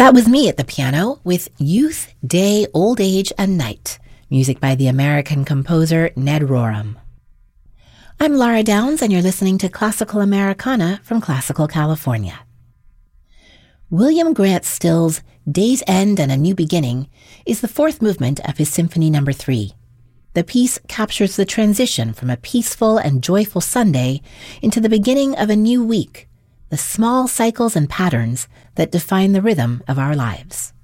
That was me at the piano with Youth, Day, Old Age, and Night, music by the American composer Ned Rorem. I'm Laura Downs, and you're listening to Classical Americana from Classical California. William Grant Still's Day's End and a New Beginning is the fourth movement of his Symphony No. 3. The piece captures the transition from a peaceful and joyful Sunday into the beginning of a new week, the small cycles and patterns that define the rhythm of our lives.